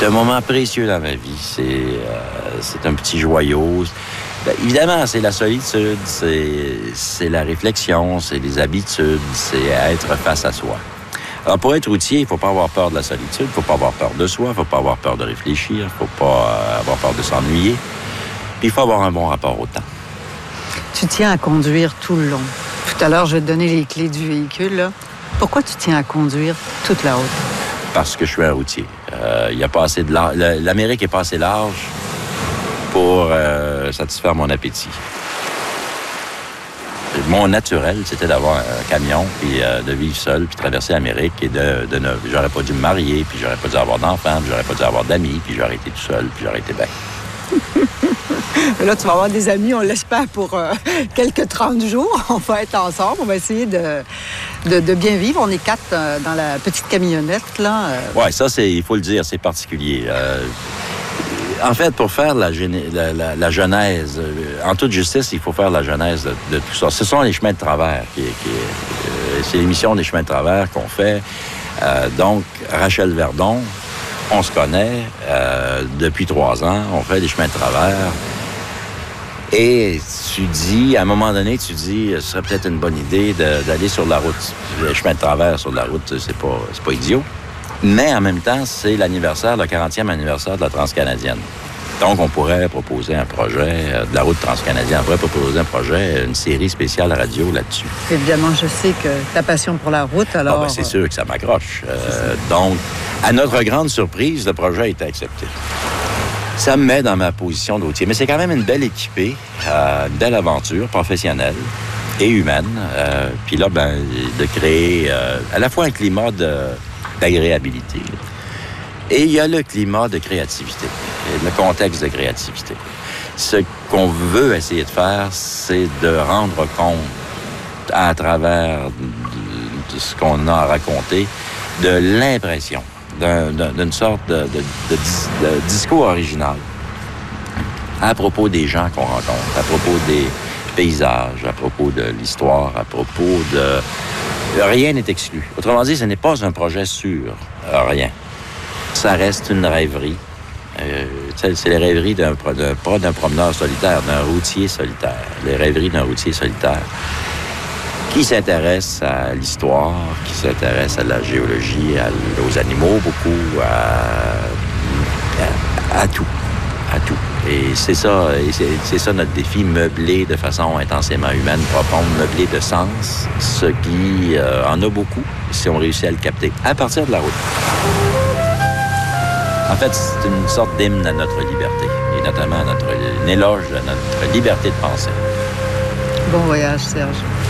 un moment précieux dans ma vie. C'est un petit joyau. Ben, évidemment, c'est la solitude, c'est la réflexion, c'est les habitudes, c'est être face à soi. Alors, pour être routier, il ne faut pas avoir peur de la solitude, il ne faut pas avoir peur de soi, il ne faut pas avoir peur de réfléchir, il ne faut pas avoir peur de s'ennuyer. Puis il faut avoir un bon rapport au temps. Tu tiens à conduire tout le long. Tout à l'heure, je vais te donner les clés du véhicule, là. Pourquoi tu tiens à conduire toute la route? Parce que je suis un routier. Il y a pas assez de l'Amérique est pas assez large pour satisfaire mon appétit. Mon naturel, c'était d'avoir un camion, puis de vivre seul, puis traverser l'Amérique, et j'aurais pas dû me marier, puis j'aurais pas dû avoir d'enfants, puis j'aurais pas dû avoir d'amis, puis j'aurais été tout seul, puis j'aurais été bien. Là, tu vas avoir des amis, on l'espère, pour quelques 30 jours. On va être ensemble, on va essayer de bien vivre. On est 4 dans la petite camionnette, là. Oui, ça, il faut le dire, c'est particulier. En fait, pour faire la genèse, en toute justice, il faut faire la genèse de tout ça. Ce sont les chemins de travers. C'est l'émission des chemins de travers qu'on fait. Donc, Rachel Verdon, on se connaît depuis 3 ans. On fait des chemins de travers. Et à un moment donné, tu dis, ce serait peut-être une bonne idée d'aller sur la route. Le chemin de travers sur la route, c'est pas idiot. Mais en même temps, c'est le 40e anniversaire de la Transcanadienne. Donc, on pourrait proposer un projet de la route transcanadienne. On pourrait proposer un projet, une série spéciale radio là-dessus. Évidemment, je sais que ta passion pour la route, alors... c'est sûr que ça m'accroche. Donc, à notre grande surprise, le projet a été accepté. Ça me met dans ma position de routier. Mais c'est quand même une belle équipée, une belle aventure professionnelle et humaine. Puis là, de créer à la fois un climat d'agréabilité et il y a le climat de créativité, le contexte de créativité. Ce qu'on veut essayer de faire, c'est de rendre compte à travers de ce qu'on a raconté de l'impression d'une sorte de discours original à propos des gens qu'on rencontre, à propos des paysages, à propos de l'histoire, à propos de... Rien n'est exclu. Autrement dit, ce n'est pas un projet sur rien. Ça reste une rêverie. C'est les rêveries pas d'un promeneur solitaire, d'un routier solitaire. Les rêveries d'un routier solitaire qui s'intéresse à l'histoire, qui s'intéresse à la géologie, aux animaux beaucoup, à tout. À tout. Et c'est ça notre défi, meubler de façon intensément humaine, profonde, meubler de sens, ce qui en a beaucoup, si on réussit à le capter, à partir de la route. En fait, c'est une sorte d'hymne à notre liberté, et notamment un éloge à notre liberté de penser. Bon voyage, Serge.